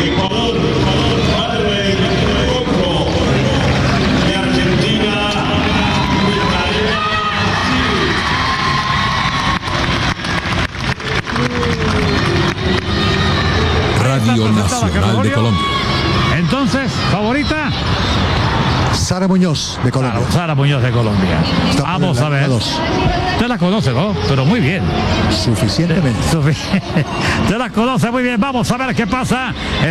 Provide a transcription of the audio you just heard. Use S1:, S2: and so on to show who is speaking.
S1: Ecuador, Bahrein, Congo, de Argentina,
S2: Radio Nacional de Colombia.
S3: Entonces, favorita.
S4: Sara Muñoz de Colombia.
S3: Sara Muñoz de Colombia. Vamos a ver. Usted la conoce, ¿no? Pero muy bien.
S4: Suficientemente.
S3: Usted la conoce muy bien. Vamos a ver qué pasa.